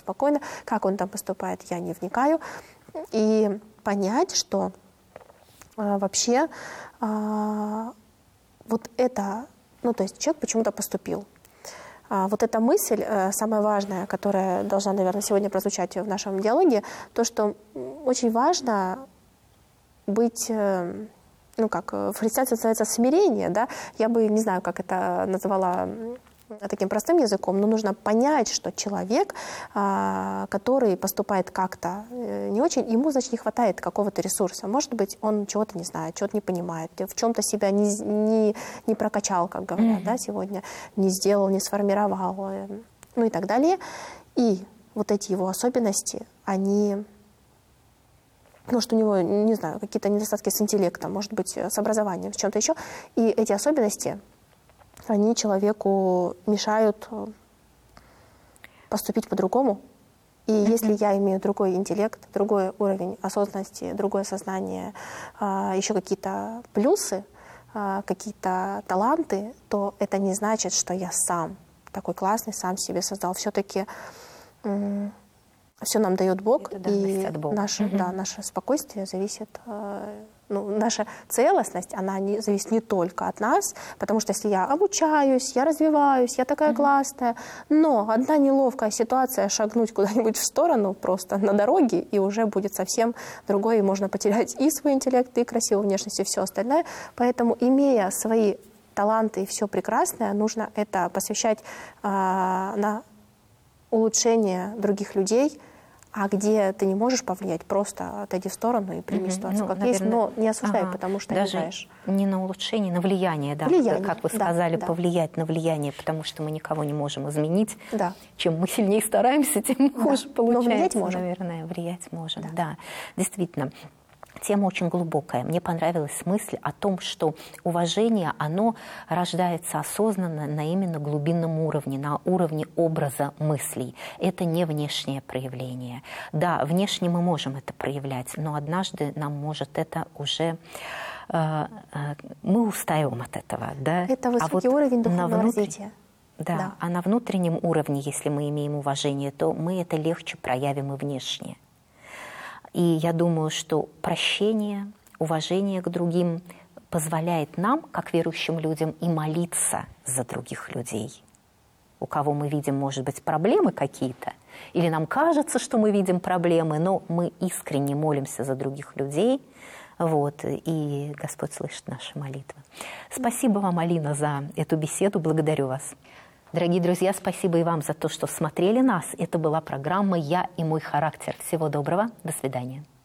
спокойно. Как он там поступает, я не вникаю. И понять, что вообще вот это, ну, то есть человек почему-то поступил. Вот эта мысль, самая важная, которая должна, наверное, сегодня прозвучать в нашем диалоге, то, что очень важно быть, ну, как в христианстве называется смирение, да, я бы не знаю, как это назвала таким простым языком, но нужно понять, что человек, который поступает как-то не очень, ему, значит, не хватает какого-то ресурса. Может быть, он чего-то не знает, чего-то не понимает, в чем-то себя не прокачал, как говорят, да, сегодня, не сделал, не сформировал, ну и так далее. И вот эти его особенности, они... Может, у него, не знаю, какие-то недостатки с интеллектом, может быть, с образованием, с чем-то еще. И эти особенности, они человеку мешают поступить по-другому. И если я имею другой интеллект, другой уровень осознанности, другое сознание, еще какие-то плюсы, какие-то таланты, то это не значит, что я сам такой классный, сам себе создал. Все-таки все нам дает Бог, и от Бога. Наше спокойствие зависит, наша целостность, она зависит не только от нас, потому что если я обучаюсь, я развиваюсь, я такая классная, но одна неловкая ситуация, шагнуть куда-нибудь в сторону просто на дороге, и уже будет совсем другое, и можно потерять и свой интеллект, и красивую внешность, и все остальное. Поэтому, имея свои таланты и все прекрасное, нужно это посвящать на улучшение других людей, а где ты не можешь повлиять, просто отойди в сторону и прими ситуацию как есть, но не осуждай, потому что даже не знаешь. Не на улучшение, на влияние, да, влияние, как вы сказали, повлиять на влияние, потому что мы никого не можем изменить. Да. Чем мы сильнее стараемся, тем хуже получается. Но влиять можем. Наверное, влиять можем, да. Действительно. Тема очень глубокая. Мне понравилась мысль о том, что уважение, оно рождается осознанно на именно глубинном уровне, на уровне образа мыслей. Это не внешнее проявление. Да, внешне мы можем это проявлять, но однажды нам может это уже... мы устаем от этого. Да? Это высокий уровень духовного развития. Да, а на внутреннем уровне, если мы имеем уважение, то мы это легче проявим и внешне. И я думаю, что прощение, уважение к другим позволяет нам, как верующим людям, и молиться за других людей. У кого мы видим, может быть, проблемы какие-то, или нам кажется, что мы видим проблемы, но мы искренне молимся за других людей, вот, и Господь слышит наши молитвы. Спасибо вам, Алина, за эту беседу. Благодарю вас. Дорогие друзья, спасибо и вам за то, что смотрели нас. Это была программа «Я и мой характер». Всего доброго. До свидания.